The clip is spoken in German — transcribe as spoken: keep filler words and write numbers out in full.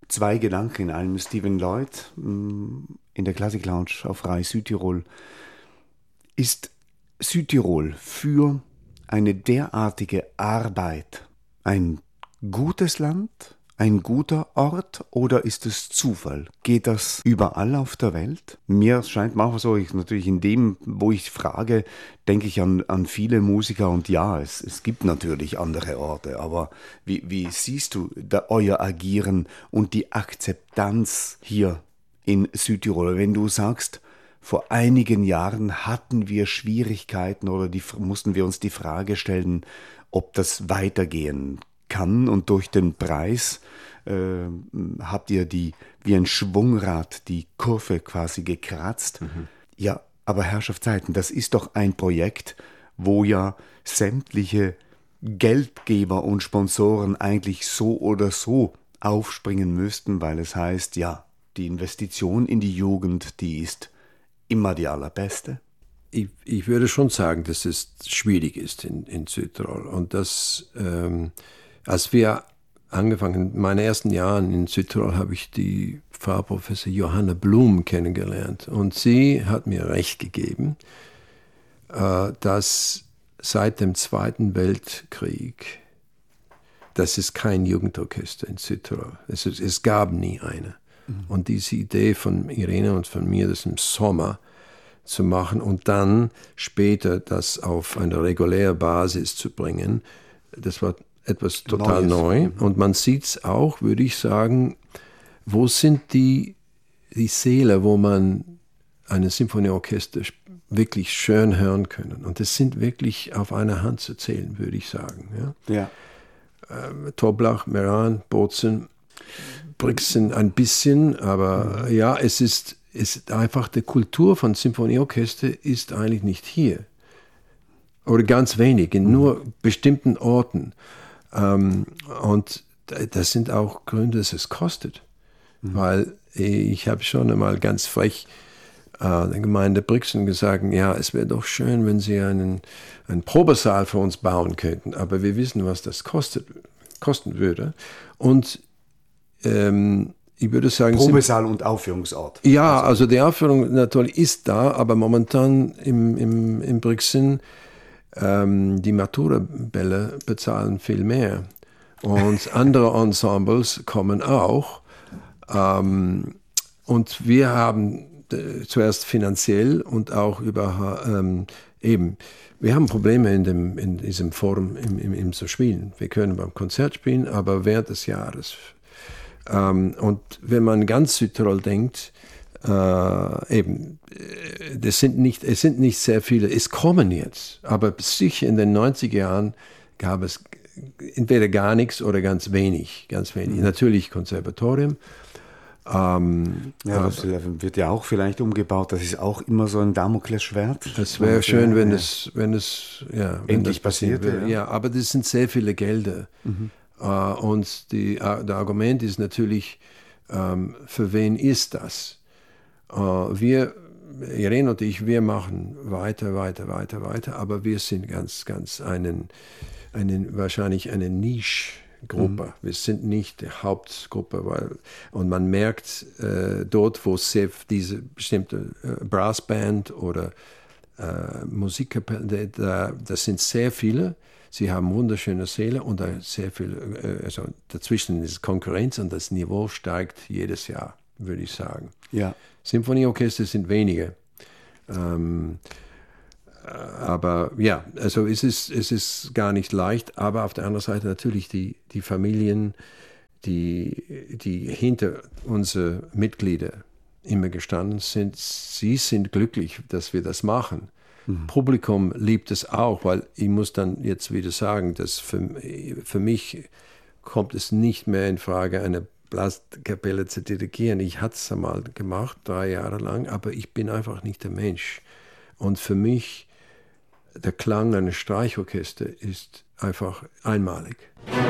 zwei Gedanken in einem. Steven Lloyd in der Classic Lounge auf Rai Südtirol. Ist Südtirol für eine derartige Arbeit ein gutes Land, ein guter Ort oder ist es Zufall? Geht das überall auf der Welt? Mir scheint manchmal so, ich, natürlich in dem, wo ich frage, denke ich an, an viele Musiker und ja, es, es gibt natürlich andere Orte, aber wie, wie siehst du da euer Agieren und die Akzeptanz hier in Südtirol? Wenn du sagst, vor einigen Jahren hatten wir Schwierigkeiten oder die, mussten wir uns die Frage stellen, ob das weitergehen kann und durch den Preis äh, habt ihr die wie ein Schwungrad die Kurve quasi gekratzt. Mhm. Ja, aber Herrschaftszeiten, das ist doch ein Projekt, wo ja sämtliche Geldgeber und Sponsoren eigentlich so oder so aufspringen müssten, weil es heißt, ja, die Investition in die Jugend, die ist immer die allerbeste. Ich, ich würde schon sagen, dass es schwierig ist in, in Südtirol und dass ähm, als wir angefangen, in meinen ersten Jahren in Südtirol habe ich die Frau Professor Johanna Blum kennengelernt und sie hat mir recht gegeben, äh, dass seit dem Zweiten Weltkrieg, das ist kein Jugendorchester in Südtirol. Es, ist, es gab nie eine. Mhm. Und diese Idee von Irene und von mir, das im Sommer zu machen und dann später das auf eine reguläre Basis zu bringen, das war etwas total Neues. Neu. Und man sieht es auch, würde ich sagen, wo sind die, die Säle, wo man ein Symphonieorchester wirklich schön hören können. Und das sind wirklich auf einer Hand zu zählen, würde ich sagen. Ja. Ja. Ähm, Toblach, Meran, Bozen, Brixen ein bisschen, aber mhm. ja, es ist, es ist einfach, die Kultur von Symphonieorchester ist eigentlich nicht hier. Oder ganz wenig, in mhm. nur bestimmten Orten. Ähm, und das sind auch Gründe, dass es kostet. Mhm. Weil ich habe schon einmal ganz frech äh, der Gemeinde Brixen gesagt, ja, es wäre doch schön, wenn sie einen, einen Probesaal für uns bauen könnten. Aber wir wissen, was das kostet, kosten würde. Und ähm, ich würde sagen... Probesaal und Aufführungsort. Ja, also die Aufführung natürlich ist da, aber momentan im, im, im Brixen ähm, die Matura-Bälle bezahlen viel mehr. Und andere Ensembles kommen auch. Ähm, und wir haben äh, zuerst finanziell und auch über ähm, eben, wir haben Probleme in, dem, in diesem Forum im, im, im zu spielen. Wir können beim Konzert spielen, aber während des Jahres. Ähm, und wenn man ganz Südtirol denkt, äh, eben, das sind nicht, es sind nicht sehr viele, es kommen jetzt, aber sicher in den neunziger Jahren gab es entweder gar nichts oder ganz wenig, ganz wenig. Mhm. Natürlich Konservatorium. Ähm, ja, das wird ja auch vielleicht umgebaut. Das ist auch immer so ein Damoklesschwert. Das wäre schön, wenn ja. es, wenn es, ja, wenn endlich das passiert wäre. Ja. ja, aber das sind sehr viele Gelder. Mhm. Uh, und die, uh, das Argument ist natürlich, um, für wen ist das? Uh, wir, Irene und ich, wir machen weiter, weiter, weiter, weiter, aber wir sind ganz, ganz einen, einen wahrscheinlich eine Niche-Gruppe. Mhm. Wir sind nicht die Hauptgruppe, weil, und man merkt äh, dort, wo diese bestimmte äh, Brassband oder äh, Musikkapelle, da, das sind sehr viele. Sie haben wunderschöne Säle und sehr viel, also dazwischen ist Konkurrenz und das Niveau steigt jedes Jahr, würde ich sagen. Ja. Symphonieorchester sind wenige. Ähm, aber ja, also es ist, es ist gar nicht leicht, aber auf der anderen Seite natürlich die, die Familien, die, die hinter unsere Mitglieder immer gestanden sind, sie sind glücklich, dass wir das machen. Publikum liebt es auch, weil ich muss dann jetzt wieder sagen, dass für, für mich kommt es nicht mehr in Frage, eine Blaskapelle zu dirigieren. Ich hatte es einmal gemacht, drei Jahre lang, aber ich bin einfach nicht der Mensch. Und für mich, der Klang eines Streichorchesters ist einfach einmalig.